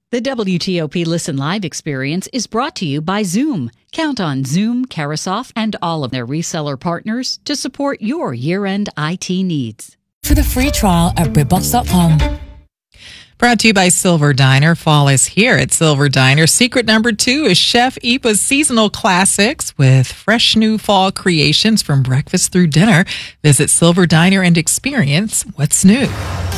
The WTOP Listen Live experience is brought to you by Zoom. Count on Zoom, Carasoft, and all of their reseller partners to support your year-end IT needs. For the free trial at BritBox.com. Brought to you by Silver Diner. Fall is here at Silver Diner. Secret number 2 is Chef Ipa's seasonal classics with fresh new fall creations from breakfast through dinner. Visit Silver Diner and experience what's new.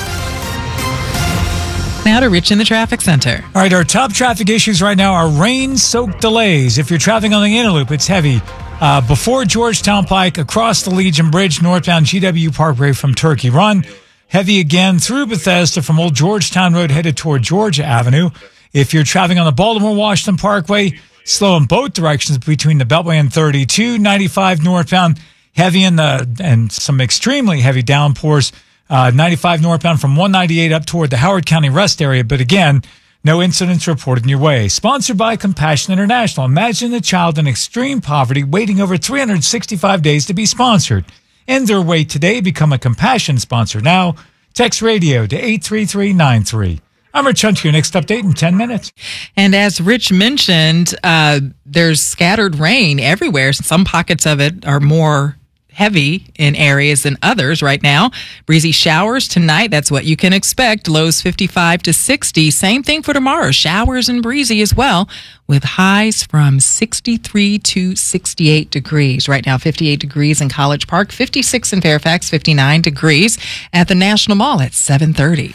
Now to Rich in the traffic center. All right, our top traffic issues right now are rain-soaked delays. If you're traveling on the inner loop, it's heavy. Before Georgetown Pike, across the Legion Bridge, northbound GW Parkway from Turkey Run. Heavy again through Bethesda from Old Georgetown Road headed toward Georgia Avenue. If you're traveling on the Baltimore-Washington Parkway, slow in both directions between the Beltway and 32. 95 northbound, heavy and some extremely heavy downpours. 95 northbound from 198 up toward the Howard County Rest Area. But again, no incidents reported in your way. Sponsored by Compassion International. Imagine a child in extreme poverty waiting over 365 days to be sponsored. End their wait today. Become a Compassion sponsor now. Text radio to 83393. I'm Rich Hunt, your next update in 10 minutes. And as Rich mentioned, there's scattered rain everywhere. Some pockets of it are more heavy in areas than others right now. Breezy showers tonight. That's what you can expect. Lows 55 to 60. Same thing for tomorrow. Showers and breezy as well, with highs from 63 to 68 degrees. Right now, 58 degrees in College Park, 56 in Fairfax, 59 degrees at the National Mall at 7:30.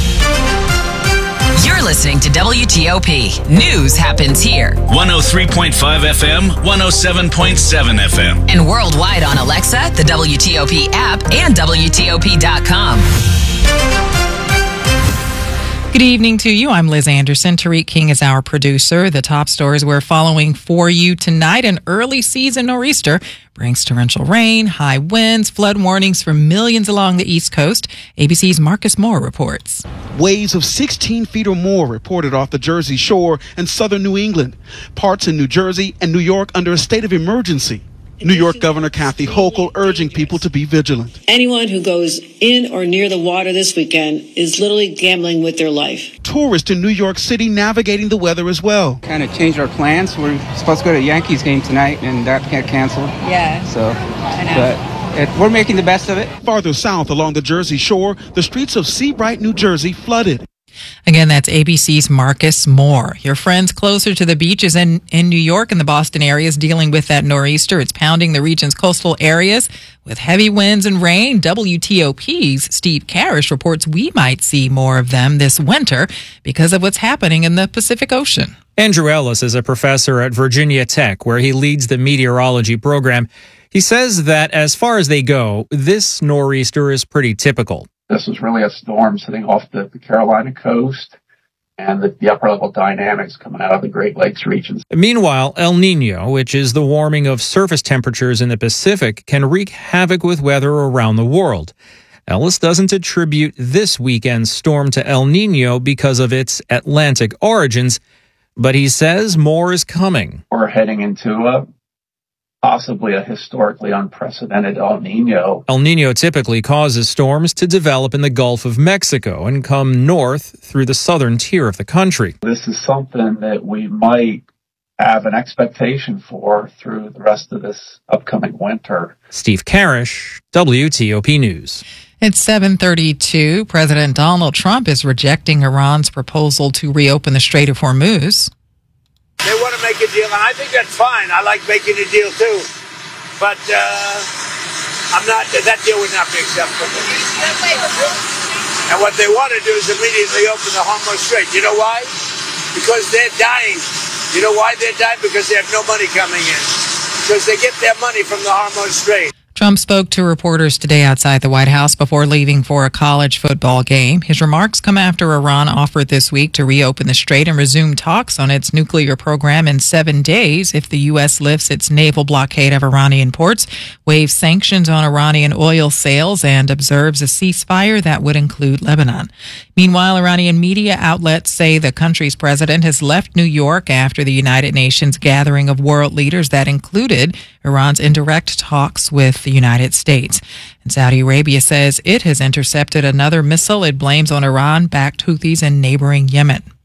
You're listening to WTOP. News happens here. 103.5 FM, 107.7 FM. And worldwide on Alexa, the WTOP app, and WTOP.com. Good evening to you. I'm Liz Anderson. Tariq King is our producer. The top stories we're following for you tonight. An early season nor'easter brings torrential rain, high winds, flood warnings for millions along the East Coast. ABC's Marcus Moore reports. Waves of 16 feet or more reported off the Jersey Shore and southern New England. Parts in New Jersey and New York under a state of emergency. New York Governor Kathy Hochul urging people to be vigilant. Anyone who goes in or near the water this weekend is literally gambling with their life. Tourists in New York City navigating the weather as well. Kind of changed our plans. We're supposed to go to a Yankees game tonight, and that got canceled. Yeah. So, I know. But we're making the best of it. Farther south along the Jersey Shore, the streets of Seabright, New Jersey flooded. Again, that's ABC's Marcus Moore. Your friends closer to the beaches in New York and the Boston area is dealing with that nor'easter. It's pounding the region's coastal areas with heavy winds and rain. WTOP's Steve Karish reports we might see more of them this winter because of what's happening in the Pacific Ocean. Andrew Ellis is a professor at Virginia Tech, where he leads the meteorology program. He says that as far as they go, this nor'easter is pretty typical. This was really a storm sitting off the Carolina coast and the upper-level dynamics coming out of the Great Lakes regions. Meanwhile, El Nino, which is the warming of surface temperatures in the Pacific, can wreak havoc with weather around the world. Ellis doesn't attribute this weekend's storm to El Nino because of its Atlantic origins, but he says more is coming. We're heading into possibly a historically unprecedented El Nino. El Nino typically causes storms to develop in the Gulf of Mexico and come north through the southern tier of the country. This is something that we might have an expectation for through the rest of this upcoming winter. Steve Karish, WTOP News. It's 7:32. President Donald Trump is rejecting Iran's proposal to reopen the Strait of Hormuz. They want to make a deal, and I think that's fine. I like making a deal, too. But that deal would not be acceptable. And what they want to do is immediately open the Hormuz Strait. You know why? Because they're dying. You know why they're dying? Because they have no money coming in. Because they get their money from the Hormuz Strait. Trump spoke to reporters today outside the White House before leaving for a college football game. His remarks come after Iran offered this week to reopen the strait and resume talks on its nuclear program in 7 days if the U.S. lifts its naval blockade of Iranian ports, waives sanctions on Iranian oil sales, and observes a ceasefire that would include Lebanon. Meanwhile, Iranian media outlets say the country's president has left New York after the United Nations gathering of world leaders that included Iran's indirect talks with the United States. And Saudi Arabia says it has intercepted another missile it blames on Iran-backed Houthis in neighboring Yemen.